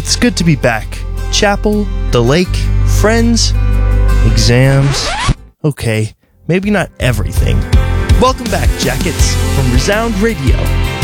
it's good to be back. Chapel, the lake, friends, exams. Okay, maybe not everything. Welcome back, Jackets, from Resound Radio.